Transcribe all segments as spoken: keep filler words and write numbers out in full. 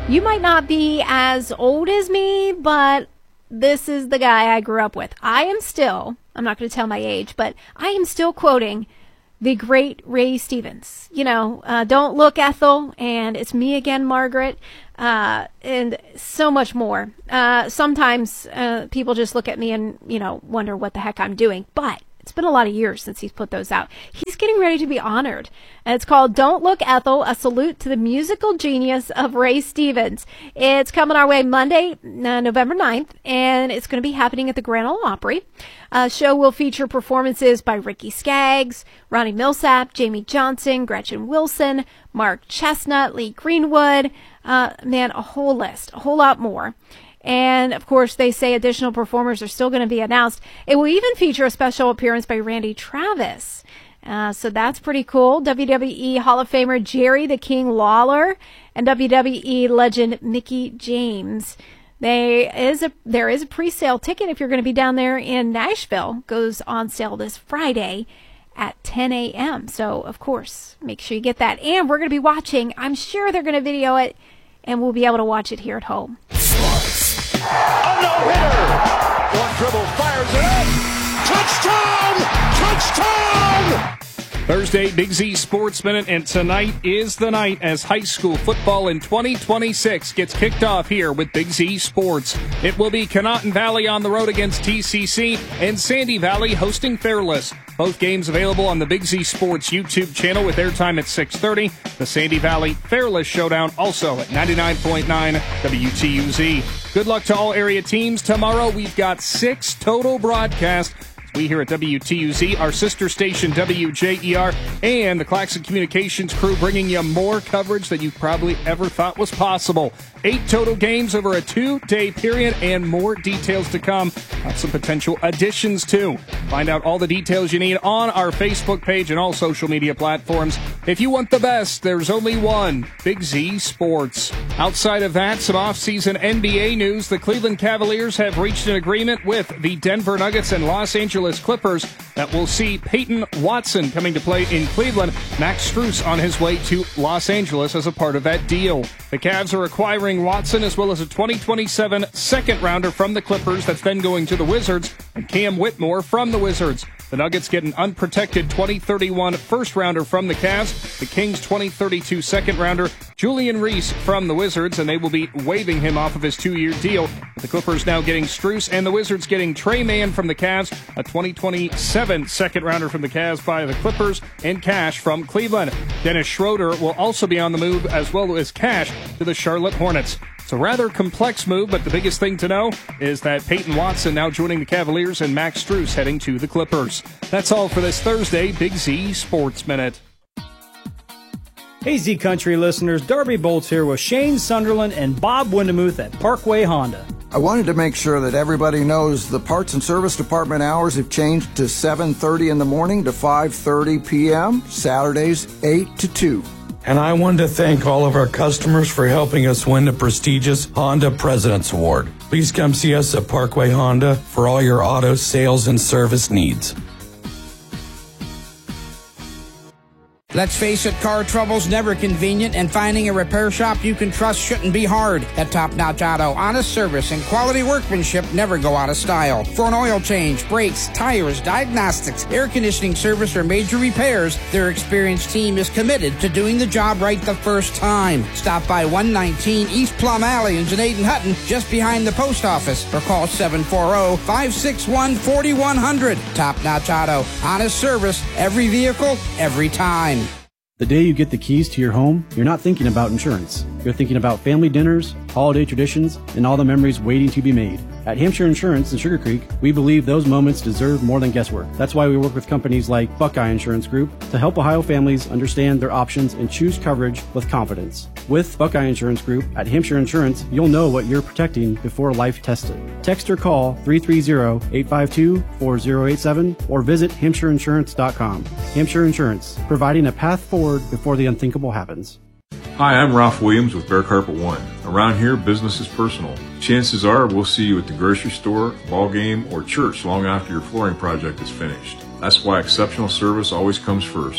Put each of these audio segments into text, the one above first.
You might not be as old as me, but this is the guy I grew up with. I am still, I'm not going to tell my age, but I am still quoting the great Ray Stevens. You know, uh, Don't Look, Ethel, and It's Me Again, Margaret, uh, and so much more. Uh, sometimes uh, people just look at me and, you know, wonder what the heck I'm doing, but it's been a lot of years since he's put those out. He's getting ready to be honored. And it's called Don't Look, Ethel, a salute to the musical genius of Ray Stevens. It's coming our way Monday, uh, November ninth, and it's going to be happening at the Grand Ole Opry. Uh, show will feature performances by Ricky Skaggs, Ronnie Millsap, Jamie Johnson, Gretchen Wilson, Mark Chestnut, Lee Greenwood. Uh, man, a whole list, a whole lot more. And, of course, they say additional performers are still going to be announced. It will even feature a special appearance by Randy Travis. Uh, so that's pretty cool. W W E Hall of Famer Jerry the King Lawler and W W E legend Mickie James. They is a, there is a pre-sale ticket if you're going to be down there in Nashville. Goes on sale this Friday at ten a.m. So, of course, make sure you get that. And we're going to be watching. I'm sure they're going to video it, and we'll be able to watch it here at home. A no-hitter. One dribble, fires it up. Touchdown! Touchdown! Thursday, Big Z Sports Minute, and tonight is the night as high school football in twenty twenty-six gets kicked off here with Big Z Sports. It will be Conotton Valley on the road against T C C and Sandy Valley hosting Fairless. Both games available on the Big Z Sports YouTube channel with airtime at six thirty. The Sandy Valley Fairless Showdown also at ninety-nine point nine W T U Z. Good luck to all area teams. Tomorrow we've got six total broadcasts. We here at W T U Z, our sister station W J E R, and the Claxon Communications crew bringing you more coverage than you probably ever thought was possible. Eight total games over a two-day period and more details to come. Got some potential additions, too. Find out all the details you need on our Facebook page and all social media platforms. If you want the best, there's only one, Big Z Sports. Outside of that, some off-season N B A news. The Cleveland Cavaliers have reached an agreement with the Denver Nuggets and Los Angeles Clippers that will see Peyton Watson coming to play in Cleveland. Max Strus on his way to Los Angeles as a part of that deal. The Cavs are acquiring Watson as well as a twenty twenty-seven second rounder from the Clippers that's then going to the Wizards, and Cam Whitmore from the Wizards. The Nuggets get an unprotected twenty thirty-one first rounder from the Cavs, the Kings twenty thirty-two second rounder, Julian Reese from the Wizards, and they will be waiving him off of his two-year deal. The Clippers now getting Strus, and the Wizards getting Trey Mann from the Cavs, a twenty twenty-seven second rounder from the Cavs by the Clippers, and cash from Cleveland. Dennis Schroeder will also be on the move, as well as cash to the Charlotte Hornets. It's a rather complex move, but the biggest thing to know is that Peyton Watson now joining the Cavaliers and Max Strus heading to the Clippers. That's all for this Thursday Big Z Sports Minute. Hey Z Country listeners, Darby Bolts here with Shane Sunderland and Bob Windemuth at Parkway Honda. I wanted to make sure that everybody knows the parts and service department hours have changed to seven thirty in the morning to five thirty p.m., Saturdays eight to two. And I wanted to thank all of our customers for helping us win the prestigious Honda President's Award. Please come see us at Parkway Honda for all your auto sales and service needs. Let's face it, car trouble's never convenient, and finding a repair shop you can trust shouldn't be hard. At Top Notch Auto, honest service and quality workmanship never go out of style. For an oil change, brakes, tires, diagnostics, air conditioning service, or major repairs, their experienced team is committed to doing the job right the first time. Stop by one nineteen East Plum Alley in Dunedin-Hutton, just behind the post office, or call seven four zero, five six one, four one zero zero. Top Notch Auto, honest service, every vehicle, every time. The day you get the keys to your home, you're not thinking about insurance. You're thinking about family dinners, holiday traditions, and all the memories waiting to be made. At Hampshire Insurance in Sugar Creek, we believe those moments deserve more than guesswork. That's why we work with companies like Buckeye Insurance Group to help Ohio families understand their options and choose coverage with confidence. With Buckeye Insurance Group at Hampshire Insurance, you'll know what you're protecting before life tests it. Text or call three three zero, eight five two, four zero eight seven or visit hampshire insurance dot com. Hampshire Insurance, providing a path forward before the unthinkable happens. Hi, I'm Ralph Williams with Bear Carpet One. Around here, business is personal. Chances are we'll see you at the grocery store, ball game, or church long after your flooring project is finished. That's why exceptional service always comes first. At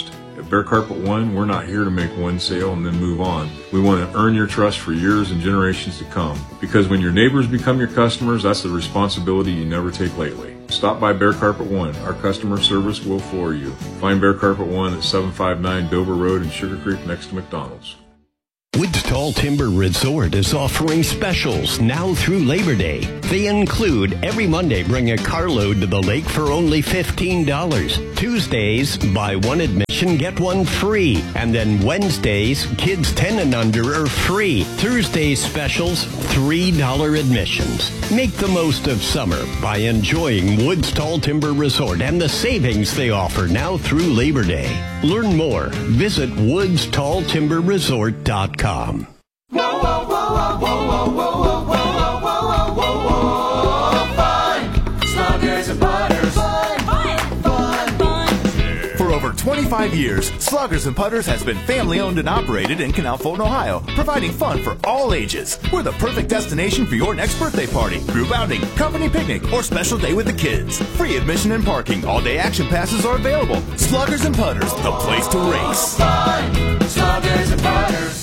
At Bear Carpet One, we're not here to make one sale and then move on. We want to earn your trust for years and generations to come. Because when your neighbors become your customers, that's the responsibility you never take lightly. Stop by Bear Carpet One. Our customer service will floor you. Find Bear Carpet One at seven five nine Dover Road in Sugar Creek next to McDonald's. Woods Tall Timber Resort is offering specials now through Labor Day. They include every Monday bring a carload to the lake for only fifteen dollars. Tuesdays, buy one admission, get one free. And then Wednesdays, kids ten and under are free. Thursday specials, three dollars admissions. Make the most of summer by enjoying Woods Tall Timber Resort and the savings they offer now through Labor Day. Learn more. Visit woods tall timber resort dot com. Whoa, whoa, whoa, whoa, whoa, whoa, whoa, whoa, whoa, whoa, whoa, whoa, fun. Sluggers and Putters. Fun, fun, fun, fun. For over twenty-five years, Sluggers and Putters has been family owned and operated in Canal Fulton, Ohio, providing fun for all ages. We're the perfect destination for your next birthday party, group outing, company picnic, or special day with the kids. Free admission and parking. All-day action passes are available. Sluggers and Putters, the place to race. Fun. Sluggers and Putters.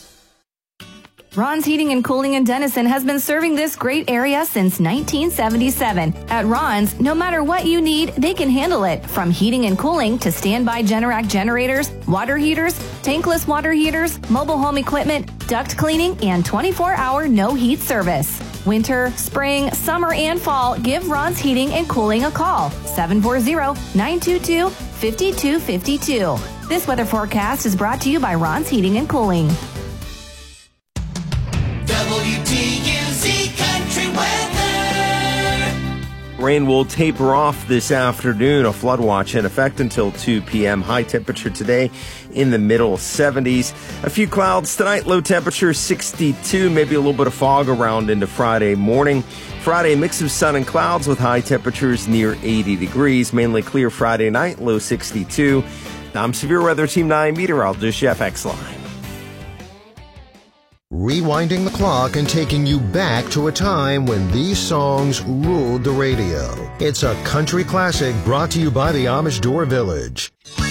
Ron's Heating and Cooling in Denison has been serving this great area since nineteen seventy-seven. At Ron's, no matter what you need, they can handle it. From heating and cooling to standby Generac generators, water heaters, tankless water heaters, mobile home equipment, duct cleaning, and twenty-four hour no heat service. Winter, spring, summer, and fall, give Ron's Heating and Cooling a call. seven four zero, nine two two, five two five two. This weather forecast is brought to you by Ron's Heating and Cooling. W T U Z Country Weather. Rain will taper off this afternoon. A flood watch in effect until two p.m. High temperature today in the middle seventies. A few clouds tonight. Low temperature sixty-two. Maybe a little bit of fog around into Friday morning. Friday, a mix of sun and clouds with high temperatures near eighty degrees. Mainly clear Friday night. Low sixty-two. I'm Severe Weather Team nine meteorologist Jeff Exline. Rewinding the clock and taking you back to a time when these songs ruled the radio. It's a country classic brought to you by the Amish Door Village.